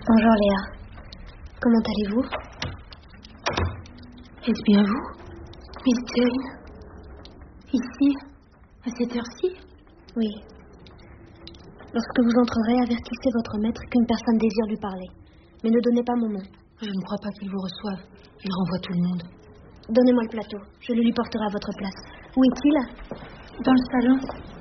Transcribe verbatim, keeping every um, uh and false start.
Bonjour Léa. Comment allez-vous? Est-ce bien vous, Miss Jane? Ici, à cette heure-ci? Oui. Lorsque vous entrerez, avertissez votre maître qu'une personne désire lui parler. Mais ne donnez pas mon nom. Je ne crois pas qu'il vous reçoive. Il renvoie tout le monde. Donnez-moi le plateau. Je le lui porterai à votre place. Où est-il? Dans le salon.